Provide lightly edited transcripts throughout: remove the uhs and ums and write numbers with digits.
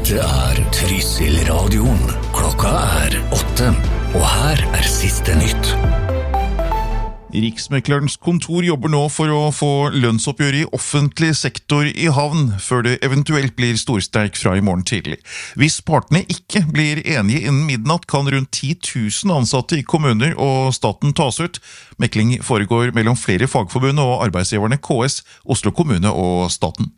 Dette Trysil-radioen. Klokka 8, og her siste nytt. Riksmeklerens kontor jobber nå for å få lønnsoppgjør i offentlig sektor i havn, før det eventuelt blir storstreik fra i morgen tidlig. Hvis partene ikke blir enige innen midnatt, kan rundt 10 000 ansatte i kommuner og staten tas ut. Mekling foregår mellom flere fagforbund og arbeidsgiverne KS, Oslo kommune og staten.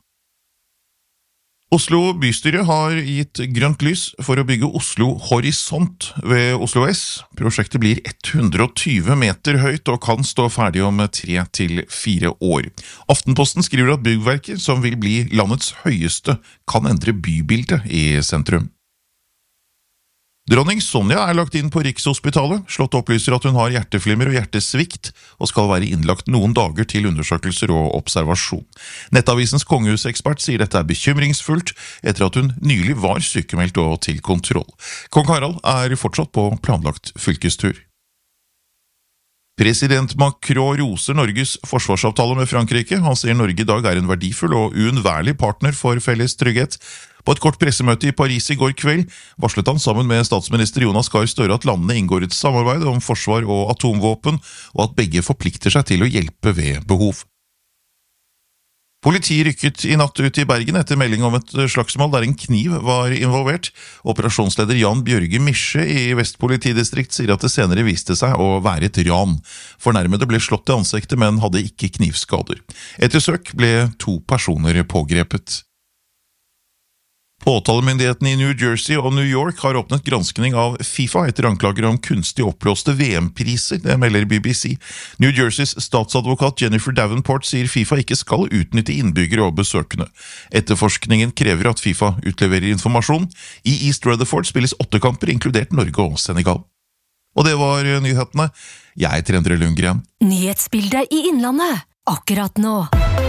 Oslo bystyre har gitt grønt lys for å bygge Oslo Horisont ved Oslo S. Prosjektet blir 120 meter høyt og kan stå ferdig om 3 til 4 år. Aftenposten skriver at byggverket, som vil bli landets høyeste, kan endre bybildet i sentrum. Dronning Sonja lagt inn på Rikshospitalet. Slott opplyser at hun har hjerteflimmer og hjertesvikt, og skal være innlagt noen dager til undersøkelser og observasjon. Nettavisens kongehusekspert sier dette bekymringsfullt, etter at hun nylig var sykemeldt og til kontroll. Kong Harald fortsatt på planlagt fylkestur. President Macron roser Norges forsvarsavtale med Frankrike. Han sier Norge i dag en verdifull og uunnværlig partner for felles trygghet. På et kort pressemøte i Paris i går kveld varslet han sammen med statsminister Jonas Gahr Støre at landene inngår et samarbeid om forsvar og atomvåpen, og at begge forplikter seg til å hjelpe ved behov. Politi rykket i natt ut i Bergen etter melding om et slagsmål der en kniv var involvert. Operasjonsleder Jan Bjørge Mische i Vest politidistrikt sier at det senere viste seg å være et ran. Fornærmede ble slått i ansiktet, men hadde ikke knivskader. Etter søk ble 2 personer pågrepet. Påtalemyndigheten i New Jersey og New York har åpnet granskning av FIFA etter anklager om kunstig oppblåste VM-priser, det melder BBC. New Jerseys statsadvokat Jennifer Davenport sier FIFA ikke skal utnytte innbyggere og besøkende. Etterforskningen krever at FIFA utleverer informasjon. I East Rutherford spilles 8 kamper, inkludert Norge og Senegal. Og det var nyhetene. Jeg Endre Lundgren. Nyhetsbildet i Innlandet, akkurat nå.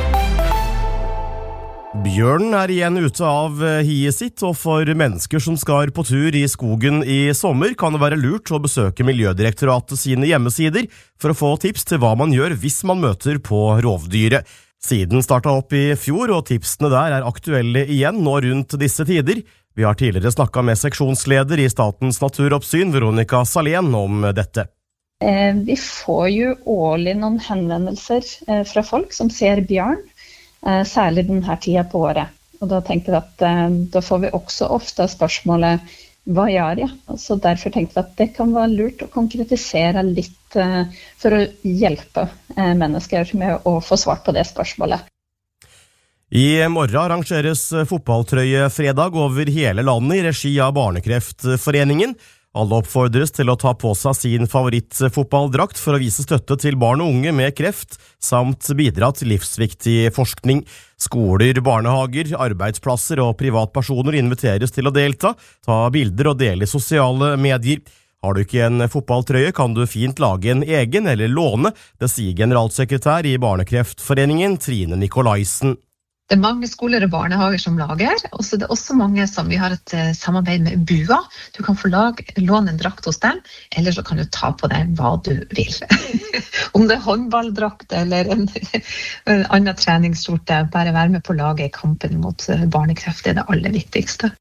Bjørnen igjen ute av hiet sitt, og for mennesker som skal på tur i skogen i sommer, kan det være lurt å besøke Miljødirektoratet sine hjemmesider for å få tips til hva man gjør hvis man møter på rovdyret. Siden startet opp i fjor, og tipsene der aktuelle igjen nå rundt disse tider. Vi har tidligere snakket med seksjonsleder i Statens naturoppsyn, Veronica Salén, om dette. Vi får jo årlig noen henvendelser fra folk som ser bjørn, særlig denne tiden på året. Og da tenkte vi at da får vi også ofte spørsmålet, hva gjør jeg? Så derfor tenkte vi at det kan være lurt å konkretisere litt for å hjelpe mennesker med å få svart på det spørsmålet. I morgen arrangeres fotballtrøyefredag over hele landet i regi av Barnekreftforeningen. Alle oppfordres til å ta på seg sin favorittfotballdrakt for å vise støtte til barn og unge med kreft, samt bidra til livsviktig forskning. Skoler, barnehager, arbeidsplasser og privatpersoner inviteres til å delta, ta bilder og dele i sosiale medier. Har du ikke en fotballtrøye, kan du fint lage en egen eller låne, det sier generalsekretær i Barnekreftforeningen, Trine Nikolaisen. Det mange skoler og barnehager som lager, og så det også mange som vi har et samarbeid med BUA. Du kan få låne en drakt hos dem, eller så kan du ta på deg hva du vil. Om det håndballdrakt eller en annen treningsskjorte, bare være med på laget i kampen mot barnekreft, det det aller viktigste.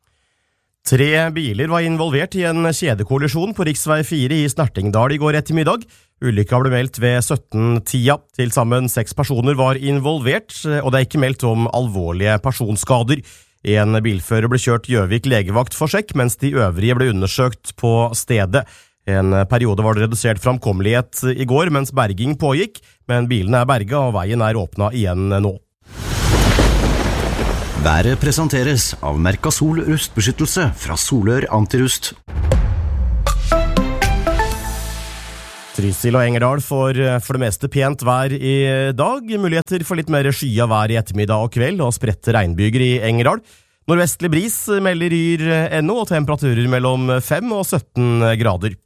3 biler var involvert i en kjedekollisjon på riksvei 4 i Snertingdal i går ettermiddag. Ulykka ble meldt ved 17-tida. Til sammen 6 personer var involvert, og det ikke meldt om alvorlige personskader. En bilfører ble kjørt Gjøvik legevakt for sjekk, mens de øvrige ble undersøkt på stedet. En periode var det redusert framkommelighet i går mens berging pågikk, men bilene berget og veien åpnet igjen nå. Været presenteres av Mercasol rustbeskyttelse fra Solør Antirust. Trysil og Engerdal får for det meste pent vær i dag. Muligheter for litt mer skya vær i ettermiddag og kveld, og spredte regnbyger i Engerdal. Nordvestlig bris melder yr ennå, og temperaturer mellom 5 og 17 grader.